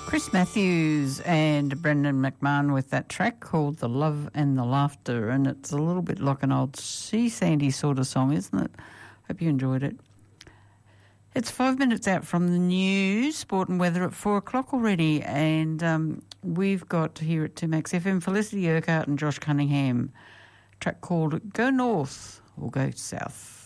Chris Matthews and Brendan McMahon with that track called The Love and the Laughter, and it's a little bit like an old Sea Sandy sort of song, isn't it? Hope you enjoyed it. It's 5 minutes out from the news, sport and weather at 4 o'clock already, and we've got here at 2Max FM Felicity Urquhart and Josh Cunningham, a track called Go North or Go South.